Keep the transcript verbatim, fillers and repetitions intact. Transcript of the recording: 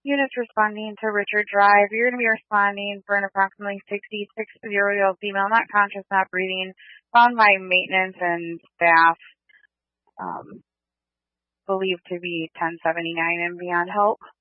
Units responding to Richard Drive. You're going to be responding for an approximately sixty-six-year-old female, not conscious, not breathing, found by maintenance and staff, um, believed to be ten seventy-nine and beyond help.